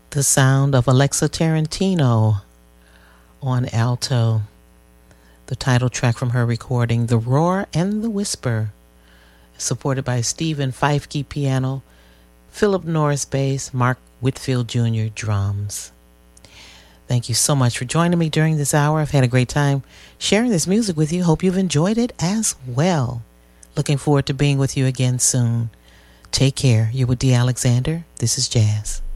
The sound of Alexa Tarantino on alto. The title track from her recording, The Roar and the Whisper, supported by Stephen Feifke piano, Philip Norris bass, Mark Whitfield Jr. drums. Thank you so much for joining me during this hour. I've had a great time sharing this music with you. Hope you've enjoyed it as well. Looking forward to being with you again soon. Take care. You're with Dee Alexander. This is Jazz.